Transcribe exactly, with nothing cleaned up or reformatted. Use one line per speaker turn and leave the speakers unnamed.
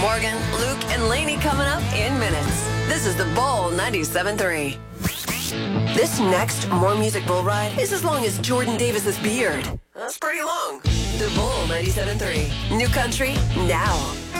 Morgan, Luke, and Lainey coming up in minutes. This is the Bull ninety-seven three. This next More Music Bull ride is as long as Jordan Davis's beard. That's pretty long. The Bull ninety-seven three. New country now.